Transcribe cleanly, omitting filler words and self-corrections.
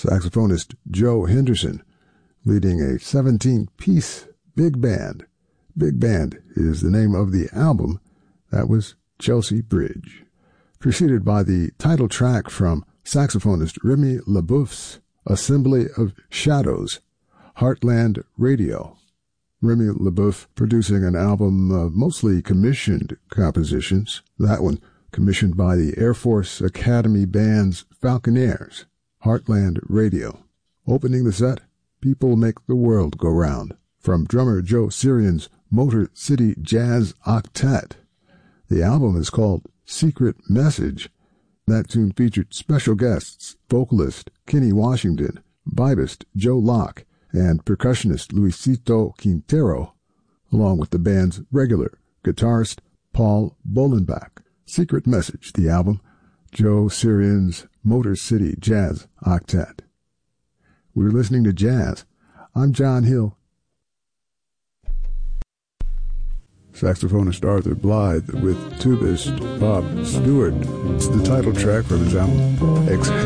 saxophonist Joe Henderson, leading a 17-piece big band. Big Band is the name of the album. That was Chelsea Bridge. Preceded by the title track from saxophonist Remy LaBeouf's Assembly of Shadows, Heartland Radio. Remy LaBeouf producing an album of mostly commissioned compositions. That one commissioned by the Air Force Academy Band's Falconeers, Heartland Radio. Opening the set, People Make the World Go Round, from drummer Joe Sirian's Motor City Jazz Octet. The album is called Secret Message. That tune featured special guests, vocalist Kenny Washington, vibist Joe Locke, and percussionist Luisito Quintero, along with the band's regular guitarist Paul Bolenbach. Secret Message, the album, Joe Sirian's Motor City Jazz Octet. We're listening to jazz. I'm John Hill. Saxophonist Arthur Blythe with tubist Bob Stewart. It's the title track from his album, Exhale.